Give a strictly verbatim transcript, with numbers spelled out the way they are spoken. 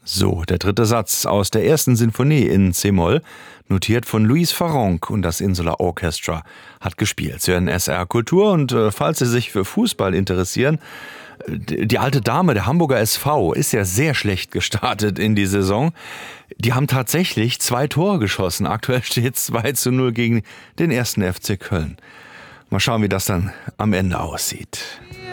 So, der dritte Satz aus der ersten Sinfonie in C-Moll, notiert von Louis Farrenc, und das Insular Orchestra hat gespielt. Sie hören S R Kultur, und äh, falls Sie sich für Fußball interessieren, die, die alte Dame, der Hamburger S V, ist ja sehr schlecht gestartet in die Saison. Die haben tatsächlich zwei Tore geschossen. Aktuell steht es zwei zu null gegen den ersten F C Köln. Mal schauen, wie das dann am Ende aussieht.